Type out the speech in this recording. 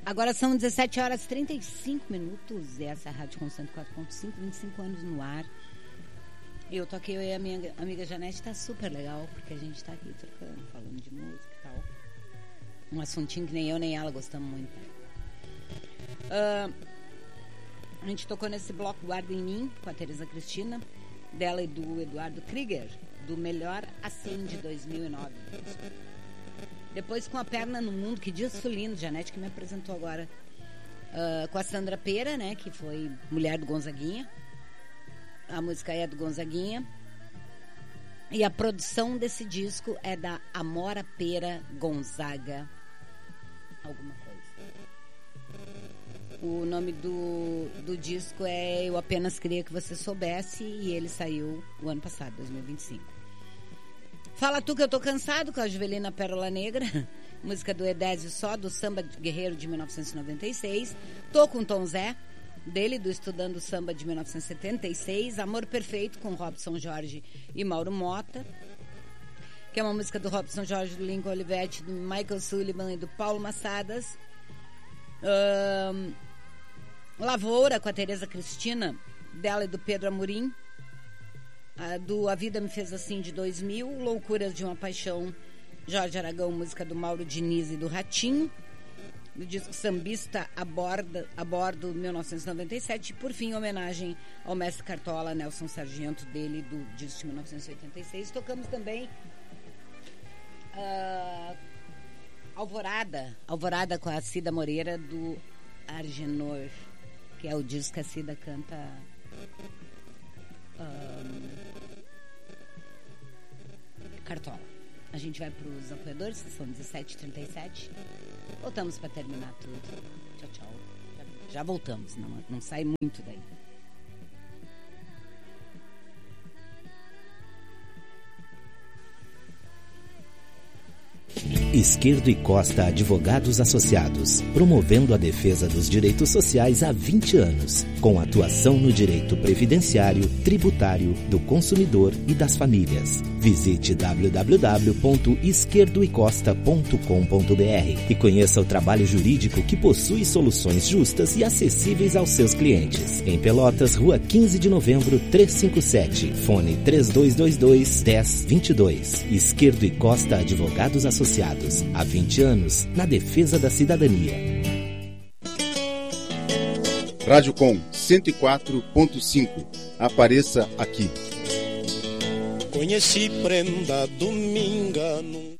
Agora são 17 horas e 35 minutos. Essa é a Rádio Com 104.5, 25 anos no ar. Eu tô aqui, eu e a minha amiga Janete, tá super legal, porque a gente tá aqui trocando, falando de música e tal. Um assuntinho que nem eu nem ela gostamos muito. A gente tocou nesse bloco Guarda em Mim, com a Teresa Cristina, dela e do Eduardo Krieger, do Melhor Assim de 2009. Depois com A Perna no Mundo, que disco lindo, Janete que me apresentou agora, com a Sandra Pera, né, que foi mulher do Gonzaguinha. A música é do Gonzaguinha. E a produção desse disco é da Amora Pera Gonzaga alguma coisa. O nome do disco é Eu Apenas Queria Que Você Soubesse, e ele saiu o ano passado, 2025. Fala Tu Que Eu Tô Cansado, com a Juvelina Pérola Negra, música do Edésio Só, do Samba Guerreiro de 1996. Tô com Tom Zé, dele, do Estudando Samba de 1976. Amor Perfeito, com Robson Jorge e Mauro Mota, que é uma música do Robson Jorge, do Lincoln Olivetti, do Michael Sullivan e do Paulo Massadas. Lavoura, com a Teresa Cristina, dela e do Pedro Amorim. Do A Vida Me Fez Assim, de 2000. Loucuras de uma Paixão, Jorge Aragão, música do Mauro Diniz e do Ratinho, do disco Sambista a bordo 1997. E por fim, homenagem ao mestre Cartola, Nelson Sargento, dele, do disco de 1986. Tocamos também Alvorada com a Cida Moreira, do Argenor, que é o disco que a Cida canta. Cartola. A gente vai para os apoiadores, são 17h37. Voltamos para terminar tudo. Tchau, tchau. Já voltamos, não sai muito daí. Esquerdo e Costa Advogados Associados, promovendo a defesa dos direitos sociais há 20 anos, com atuação no direito previdenciário, tributário, do consumidor e das famílias. Visite www.esquerdoecosta.com.br e conheça o trabalho jurídico que possui soluções justas e acessíveis aos seus clientes. Em Pelotas, Rua 15 de Novembro, 357, fone 3222-1022. Esquerdo e Costa Advogados Associados, há 20 anos, na defesa da cidadania. Rádio Com 104.5. Apareça aqui. Conheci prenda dominga num